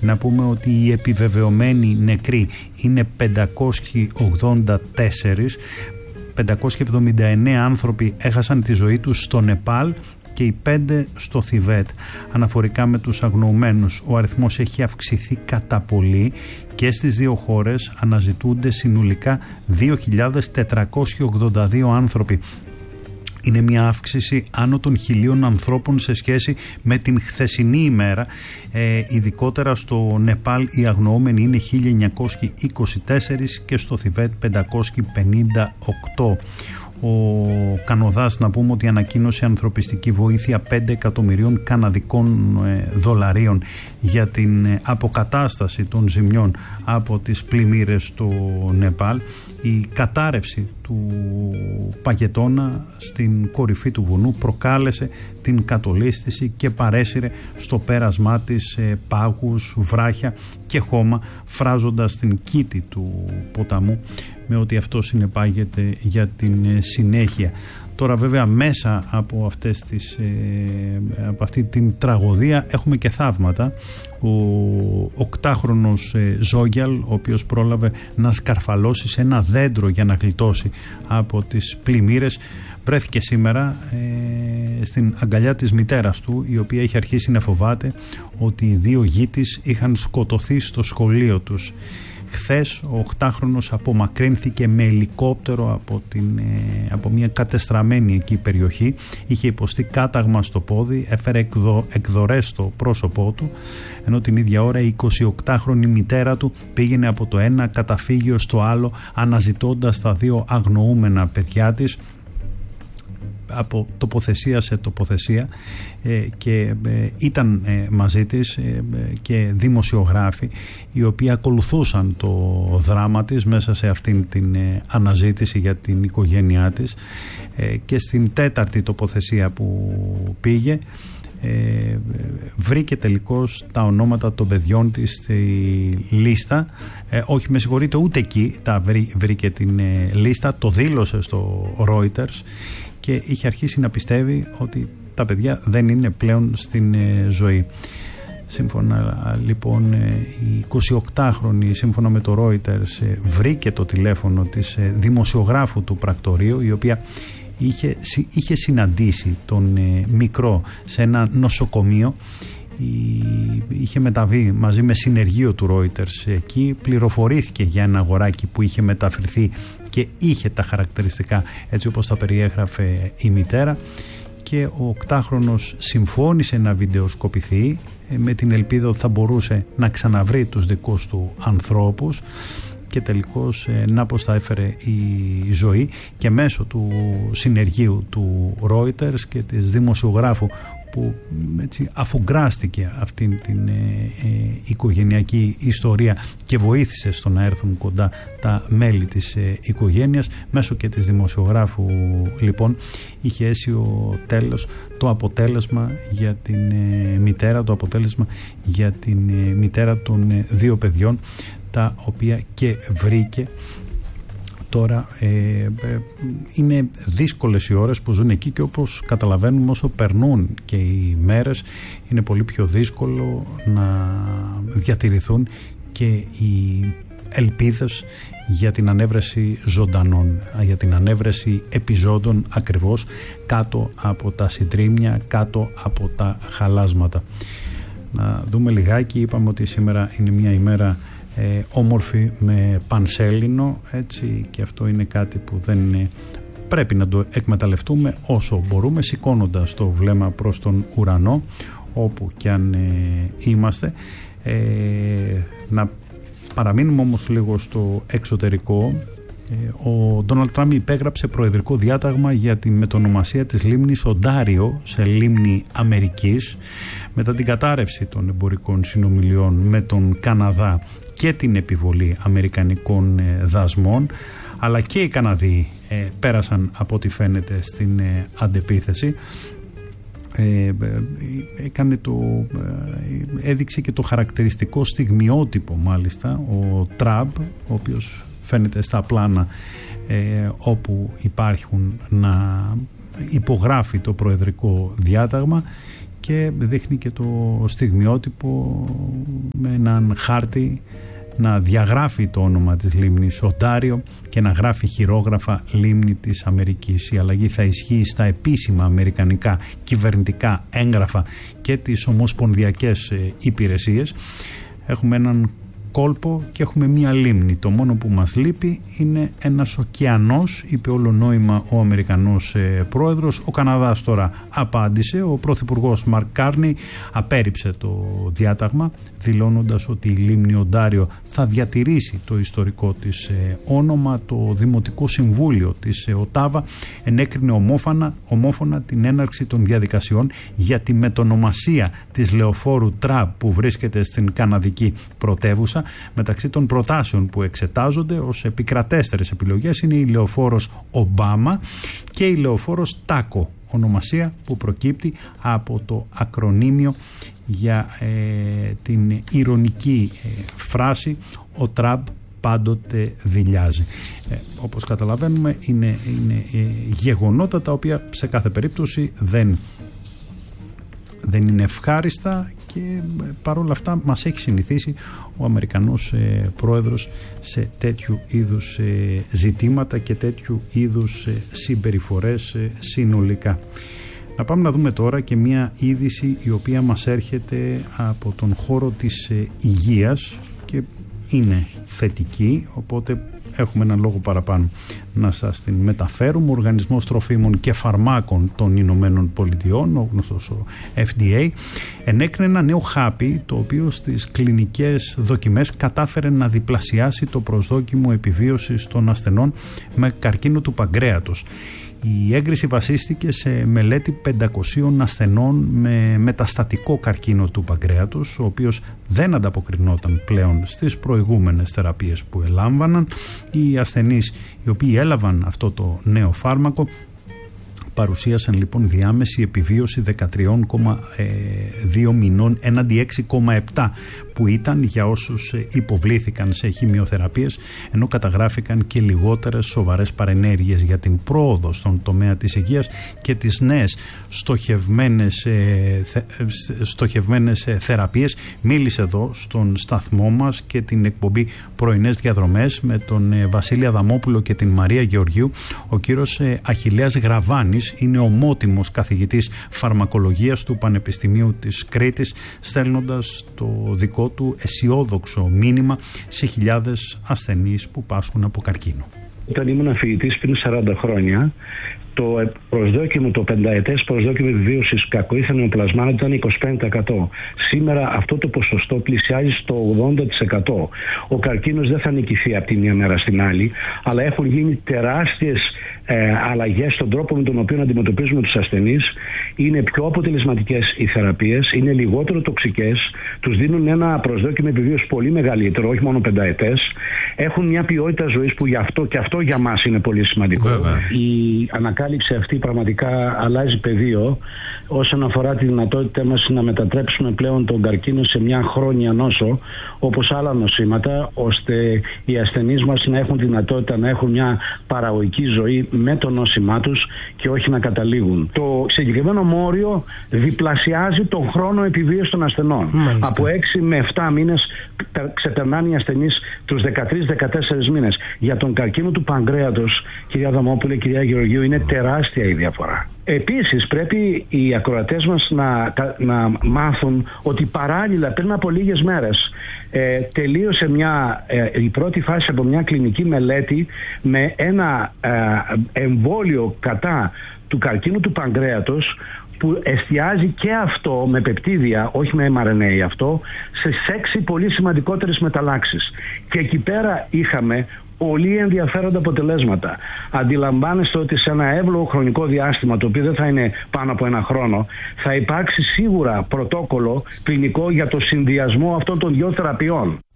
Να πούμε ότι οι επιβεβαιωμένοι νεκροί είναι 584, 579 άνθρωποι έχασαν τη ζωή τους στο Νεπάλ και οι 5 στο Θιβέτ. Αναφορικά με τους αγνοωμένους, ο αριθμός έχει αυξηθεί κατά πολύ και στις δύο χώρες αναζητούνται συνολικά 2.482 άνθρωποι. Είναι μια αύξηση άνω των 1.000 ανθρώπων σε σχέση με την χθεσινή ημέρα. Ειδικότερα στο Νεπάλ οι αγνοούμενοι είναι 1.924 και στο Θιβέτ 558. Ο Καναδάς, να πούμε ότι ανακοίνωσε ανθρωπιστική βοήθεια 5 εκατομμυρίων καναδικών δολαρίων για την αποκατάσταση των ζημιών από τις πλημμύρες στο Νεπάλ. Η κατάρρευση του παγετώνα στην κορυφή του βουνού προκάλεσε την κατολίσθηση και παρέσυρε στο πέρασμά της πάγους, βράχια και χώμα, φράζοντας την κήτη του ποταμού με ό,τι αυτό συνεπάγεται για την συνέχεια. Τώρα βέβαια μέσα από αυτή την τραγωδία έχουμε και θαύματα. Ο 8χρονος Ζόγιαλ, ο οποίος πρόλαβε να σκαρφαλώσει σε ένα δέντρο για να γλιτώσει από τις πλημμύρες, βρέθηκε σήμερα στην αγκαλιά της μητέρας του, η οποία έχει αρχίσει να φοβάται ότι οι 2 γη της είχαν σκοτωθεί στο σχολείο τους. Χθες ο 8χρονος απομακρύνθηκε με ελικόπτερο από μια κατεστραμμένη εκεί περιοχή. Είχε υποστεί κάταγμα στο πόδι, έφερε εκδορές στο πρόσωπό του, ενώ την ίδια ώρα η 28χρονη μητέρα του πήγαινε από το ένα καταφύγιο στο άλλο αναζητώντας τα 2 αγνοούμενα παιδιά της από τοποθεσία σε τοποθεσία και ήταν μαζί της και δημοσιογράφοι οι οποίοι ακολουθούσαν το δράμα της μέσα σε αυτήν την αναζήτηση για την οικογένειά της, και στην 4η τοποθεσία που πήγε βρήκε τελικώς τα ονόματα των παιδιών της στη λίστα. Όχι, με συγχωρείτε, ούτε εκεί βρήκε την λίστα, το δήλωσε στο Reuters και είχε αρχίσει να πιστεύει ότι τα παιδιά δεν είναι πλέον στην ζωή. Σύμφωνα λοιπόν, η 28χρονη, σύμφωνα με το Reuters, βρήκε το τηλέφωνο της δημοσιογράφου του πρακτορείου, η οποία είχε συναντήσει τον μικρό σε ένα νοσοκομείο. Είχε μεταβεί μαζί με συνεργείο του Reuters εκεί, πληροφορήθηκε για ένα αγοράκι που είχε μεταφερθεί και είχε τα χαρακτηριστικά έτσι όπως τα περιέγραφε η μητέρα, και ο 8χρονος συμφώνησε να βιντεοσκοπηθεί με την ελπίδα ότι θα μπορούσε να ξαναβρει τους δικούς του ανθρώπους, και τελικώς να πως θα έφερε η ζωή, και μέσω του συνεργείου του Reuters και της δημοσιογράφου που έτσι αφουγκράστηκε αυτήν την οικογενειακή ιστορία και βοήθησε στο να έρθουν κοντά τα μέλη της οικογένειας, μέσω και της δημοσιογράφου λοιπόν είχε αίσιο τέλος το αποτέλεσμα για την μητέρα, το αποτέλεσμα για την μητέρα των 2 παιδιών, τα οποία και βρήκε. Τώρα είναι δύσκολες οι ώρες που ζουν εκεί, και όπως καταλαβαίνουμε όσο περνούν και οι μέρες είναι πολύ πιο δύσκολο να διατηρηθούν και οι ελπίδες για την ανέβρεση ζωντανών, για την ανέβρεση επιζώντων ακριβώς κάτω από τα συντρίμμια, κάτω από τα χαλάσματα. Να δούμε λιγάκι, είπαμε ότι σήμερα είναι μια ημέρα όμορφη με πανσέλινο, έτσι, και αυτό είναι κάτι που δεν πρέπει να το εκμεταλλευτούμε όσο μπορούμε, σηκώνοντας το βλέμμα προς τον ουρανό όπου και αν είμαστε. Να παραμείνουμε όμως λίγο στο εξωτερικό. Ο Ντόναλντ Τραμπ υπέγραψε προεδρικό διάταγμα για τη μετονομασία της λίμνης Οντάριο σε λίμνη Αμερικής μετά την κατάρρευση των εμπορικών συνομιλιών με τον Καναδά και την επιβολή αμερικανικών δασμών, αλλά και οι Καναδοί πέρασαν από ό,τι φαίνεται στην αντεπίθεση. Έδειξε και το χαρακτηριστικό στιγμιότυπο μάλιστα ο Τραμπ, ο οποίος φαίνεται στα πλάνα όπου υπάρχουν να υπογράφει το προεδρικό διάταγμα, και δείχνει και το στιγμιότυπο με έναν χάρτη να διαγράφει το όνομα της λίμνης Οντάριο και να γράφει χειρόγραφα λίμνη της Αμερικής. Η αλλαγή θα ισχύει στα επίσημα αμερικανικά κυβερνητικά έγγραφα και τις ομοσπονδιακές υπηρεσίες. Έχουμε έναν κόλπο και έχουμε μία λίμνη. Το μόνο που μας λείπει είναι ένας ωκεανός, είπε όλο νόημα ο Αμερικανός πρόεδρος. Ο Καναδάς τώρα απάντησε. Ο πρωθυπουργός Μαρκ Κάρνι απέρριψε το διάταγμα, δηλώνοντας ότι η λίμνη Οντάριο θα διατηρήσει το ιστορικό της όνομα. Το Δημοτικό Συμβούλιο της Οτάβα ενέκρινε ομόφωνα την έναρξη των διαδικασιών για τη μετονομασία της λεωφόρου Τραμπ που βρίσκεται στην καναδική πρωτεύουσα. Μεταξύ των προτάσεων που εξετάζονται ως επικρατέστερες επιλογές είναι η λεωφόρος Ομπάμα και η λεωφόρος Τάκο, ονομασία που προκύπτει από το ακρονίμιο για την ειρωνική φράση «Ο Τραμπ πάντοτε δειλιάζει». Όπως καταλαβαίνουμε είναι γεγονότα τα οποία σε κάθε περίπτωση δεν είναι ευχάριστα και παρόλα αυτά μας έχει συνηθίσει ο Αμερικανός πρόεδρος σε τέτοιου είδους ζητήματα και τέτοιου είδους συμπεριφορές συνολικά. Να πάμε να δούμε τώρα και μια είδηση η οποία μας έρχεται από τον χώρο της υγείας και είναι θετική, οπότε έχουμε έναν λόγο παραπάνω να σας την μεταφέρουμε. Ο Οργανισμός Τροφίμων και Φαρμάκων των Ηνωμένων Πολιτειών, ο γνωστός ο FDA, ενέκρινε ένα νέο χάπι το οποίο στις κλινικές δοκιμές κατάφερε να διπλασιάσει το προσδόκιμο επιβίωσης των ασθενών με καρκίνο του παγκρέατος. Η έγκριση βασίστηκε σε μελέτη 500 ασθενών με μεταστατικό καρκίνο του παγκρέατος, ο οποίος δεν ανταποκρινόταν πλέον στις προηγούμενες θεραπείες που ελάμβαναν. Οι ασθενείς οι οποίοι έλαβαν αυτό το νέο φάρμακο παρουσίασαν λοιπόν διάμεση επιβίωση 13,2 μηνών έναντι 6,7 που ήταν για όσους υποβλήθηκαν σε χημειοθεραπείες, ενώ καταγράφηκαν και λιγότερες σοβαρές παρενέργειες. Για την πρόοδο στον τομέα της υγείας και τις νέες στοχευμένες θεραπείες μίλησε εδώ στον σταθμό μας και την εκπομπή Πρωινές Διαδρομές με τον Βασίλη Αδαμόπουλο και την Μαρία Γεωργίου ο κύριος Αχιλλέας Γραβάνης. Είναι ομότιμος καθηγητής φαρμακολογίας του Πανεπιστημίου της Κρήτης, στέλνοντας το δικό του αισιόδοξο μήνυμα σε χιλιάδες ασθενείς που πάσχουν από καρκίνο. Όταν ήμουν φοιτητής πριν 40 χρόνια, το προσδόκιμο, το πενταετές προσδόκιμο επιβίωσης κακοήθα νεοπλασμάτων ήταν 25%. Σήμερα αυτό το ποσοστό πλησιάζει στο 80%. Ο καρκίνος δεν θα νικηθεί από τη μία μέρα στην άλλη, αλλά έχουν γίνει τεράστιες αλλαγές στον τρόπο με τον οποίο αντιμετωπίζουμε τους ασθενείς. Είναι πιο αποτελεσματικές οι θεραπείες, είναι λιγότερο τοξικές, τους δίνουν ένα προσδόκιμο επιβίωσης πολύ μεγαλύτερο, όχι μόνο πενταετές. Έχουν μια ποιότητα ζωής που και αυτό για μας είναι πολύ σημαντικό. Βέβαια. Η ανακάλυψη αυτή πραγματικά αλλάζει πεδίο όσον αφορά τη δυνατότητά μας να μετατρέψουμε πλέον τον καρκίνο σε μια χρόνια νόσο όπως άλλα νοσήματα, ώστε οι ασθενείς μας να έχουν τη δυνατότητα να έχουν μια παραγωγική ζωή με το νόσημά τους και όχι να καταλήγουν. Το συγκεκριμένο μόριο διπλασιάζει τον χρόνο επιβίωσης των ασθενών. Μάλιστα. Από 6 με 7 μήνες ξεπερνάνε οι ασθενείς τους 13-14 μήνες. Για τον καρκίνο του παγκρέατος, κυρία Δαμόπουλε, κυρία Γεωργίου, είναι τεράστια η διαφορά. Επίσης πρέπει οι ακροατές μας να μάθουν ότι παράλληλα πριν από λίγες μέρες τελείωσε η πρώτη φάση από μια κλινική μελέτη με ένα εμβόλιο κατά του καρκίνου του παγκρέατος που εστιάζει και αυτό με πεπτίδια, όχι με mRNA αυτό, σε 6 πολύ σημαντικότερες μεταλλάξεις. Και εκεί πέρα είχαμε πολύ ενδιαφέροντα αποτελέσματα. Αντιλαμβάνεστε ότι σε ένα εύλογο χρονικό διάστημα, το οποίο δεν θα είναι πάνω από ένα χρόνο, θα υπάρξει σίγουρα πρωτόκολλο κλινικό για το συνδυασμό αυτών των δύο θεραπείων.